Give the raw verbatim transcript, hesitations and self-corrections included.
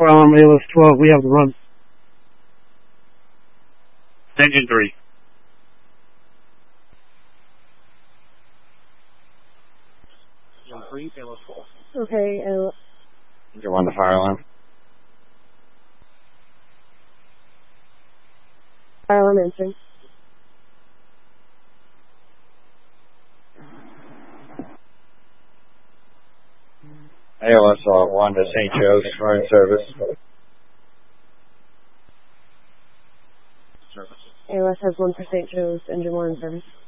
four alarm, A L S twelve, we have the run. Engine three. Engine three, A L S twelve. Okay, uh, Engine one, the fire alarm. fire alarm answering. A L S one to Saint Joe's, running service. Service. A L S has one for Saint Joe's, engine one in service.